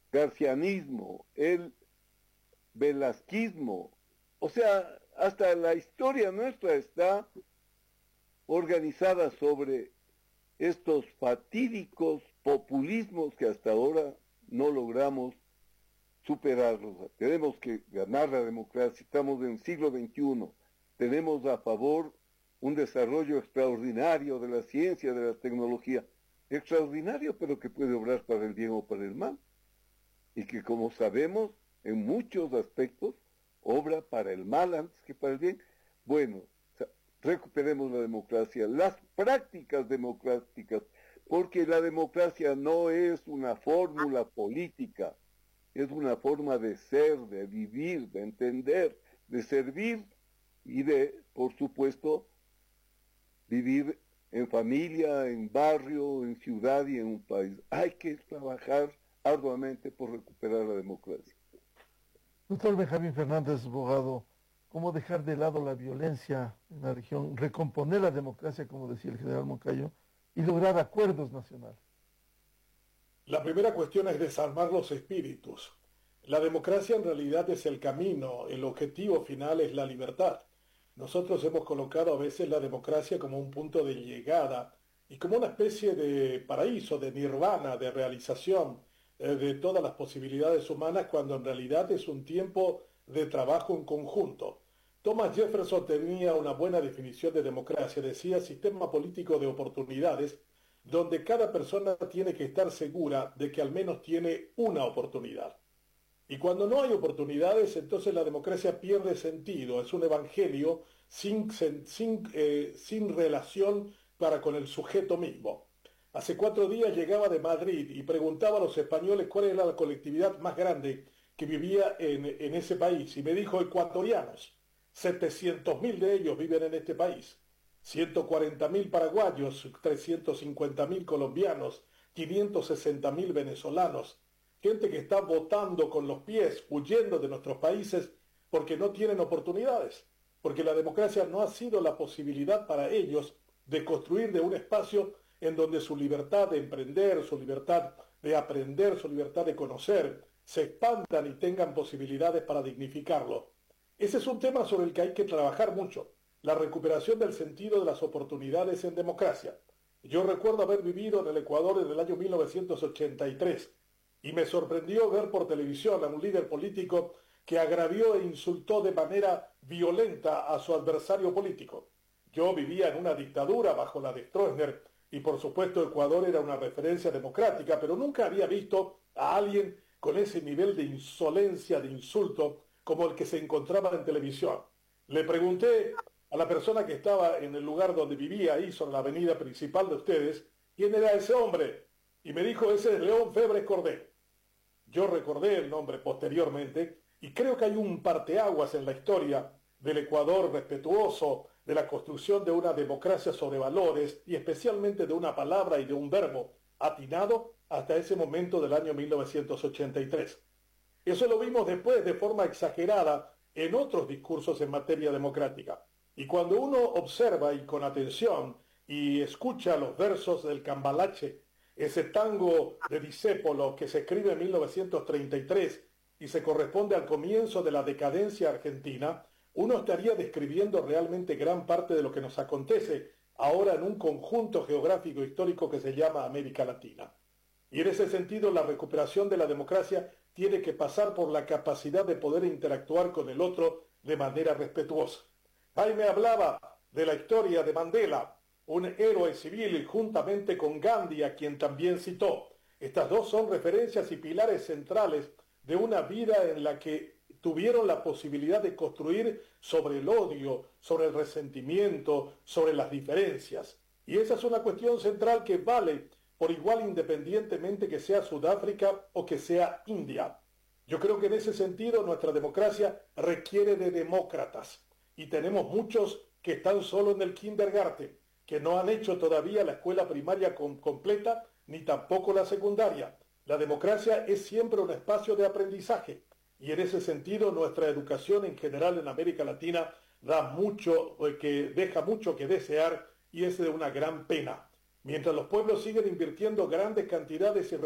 garcianismo, el velasquismo, o sea, hasta la historia nuestra está organizada sobre estos fatídicos populismos que hasta ahora no logramos superarlos. Tenemos que ganar la democracia, estamos en el siglo XXI, tenemos a favor un desarrollo extraordinario de la ciencia, de la tecnología, extraordinario, pero que puede obrar para el bien o para el mal, y que, como sabemos, en muchos aspectos obra para el mal antes que para el bien. Bueno, recuperemos la democracia, las prácticas democráticas, porque la democracia no es una fórmula política, es una forma de ser, de vivir, de entender, de servir y de, por supuesto, vivir en familia, en barrio, en ciudad y en un país. Hay que trabajar arduamente por recuperar la democracia. Doctor Benjamín Fernández, abogado, ¿cómo dejar de lado la violencia en la región, recomponer la democracia, como decía el general Moncayo, y lograr acuerdos nacionales? La primera cuestión es desarmar los espíritus. La democracia en realidad es el camino, el objetivo final es la libertad. Nosotros hemos colocado a veces la democracia como un punto de llegada y como una especie de paraíso, de nirvana, de realización de todas las posibilidades humanas, cuando en realidad es un tiempo de trabajo en conjunto. Thomas Jefferson tenía una buena definición de democracia, decía sistema político de oportunidades, donde cada persona tiene que estar segura de que al menos tiene una oportunidad. Y cuando no hay oportunidades, entonces la democracia pierde sentido, es un evangelio sin relación para con el sujeto mismo. Hace 4 días llegaba de Madrid y preguntaba a los españoles cuál era la colectividad más grande que vivía en ese país, y me dijo ecuatorianos. 700.000 de ellos viven en este país. 140.000 paraguayos, 350.000 colombianos, 560.000 venezolanos. Gente que está votando con los pies, huyendo de nuestros países porque no tienen oportunidades, porque la democracia no ha sido la posibilidad para ellos de construir de un espacio en donde su libertad de emprender, su libertad de aprender, su libertad de conocer, se expandan y tengan posibilidades para dignificarlo. Ese es un tema sobre el que hay que trabajar mucho, la recuperación del sentido de las oportunidades en democracia. Yo recuerdo haber vivido en el Ecuador en el año 1983 y me sorprendió ver por televisión a un líder político que agravió e insultó de manera violenta a su adversario político. Yo vivía en una dictadura bajo la de Stroessner y por supuesto Ecuador era una referencia democrática, pero nunca había visto a alguien con ese nivel de insolencia, de insulto, como el que se encontraba en televisión. Le pregunté a la persona que estaba en el lugar donde vivía, ahí sobre la avenida principal de ustedes, quién era ese hombre, y me dijo, ese es León Febres Cordé. Yo recordé el nombre posteriormente, y creo que hay un parteaguas en la historia del Ecuador respetuoso de la construcción de una democracia sobre valores, y especialmente de una palabra y de un verbo atinado hasta ese momento del año 1983. Eso lo vimos después de forma exagerada en otros discursos en materia democrática. Y cuando uno observa y con atención y escucha los versos del Cambalache, ese tango de Discépolo que se escribe en 1933 y se corresponde al comienzo de la decadencia argentina, uno estaría describiendo realmente gran parte de lo que nos acontece ahora en un conjunto geográfico histórico que se llama América Latina. Y en ese sentido la recuperación de la democracia tiene que pasar por la capacidad de poder interactuar con el otro de manera respetuosa. Jaime hablaba de la historia de Mandela, un héroe civil, juntamente con Gandhi, a quien también citó. Estas dos son referencias y pilares centrales de una vida en la que tuvieron la posibilidad de construir sobre el odio, sobre el resentimiento, sobre las diferencias. Y esa es una cuestión central que vale por igual independientemente que sea Sudáfrica o que sea India. Yo creo que en ese sentido nuestra democracia requiere de demócratas y tenemos muchos que están solo en el kindergarten, que no han hecho todavía la escuela primaria completa ni tampoco la secundaria. La democracia es siempre un espacio de aprendizaje y en ese sentido nuestra educación en general en América Latina deja mucho que desear y es de una gran pena. Mientras los pueblos siguen invirtiendo grandes cantidades y